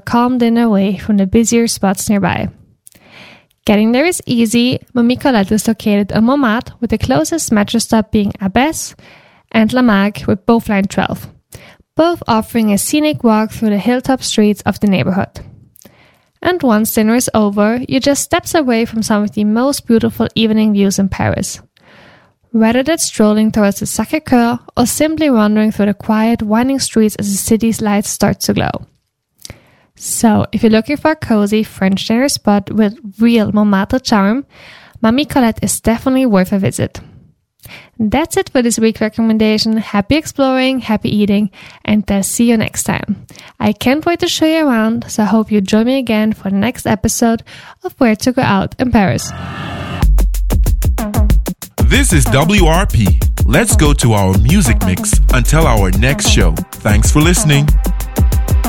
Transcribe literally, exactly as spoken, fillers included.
calm dinner away from the busier spots nearby. Getting there is easy. Mamie Colette is located in Montmartre, with the closest metro stop being Abbesse and La Mague with both line twelve, both offering a scenic walk through the hilltop streets of the neighborhood. And once dinner is over, you're just steps away from some of the most beautiful evening views in Paris. Whether that's strolling towards the Sacré-Cœur or simply wandering through the quiet, winding streets as the city's lights start to glow. So, if you're looking for a cozy French dinner spot with real Montmartre charm, Mamie Colette is definitely worth a visit. That's it for this week's recommendation. Happy exploring, happy eating, and I'll see you next time. I can't wait to show you around, so I hope you join me again for the next episode of Where to Go Out in Paris. This is W R P. Let's go to our music mix until our next show. Thanks for listening.